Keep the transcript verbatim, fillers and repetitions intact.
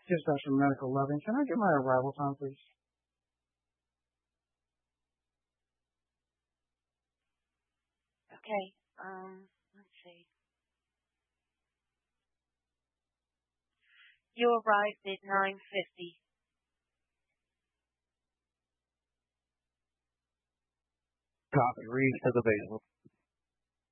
Dispatch from Medical Loving. Can I get my arrival time, please? Okay. Um, let's see. You arrived at nine fifty. Copy. Reed is available.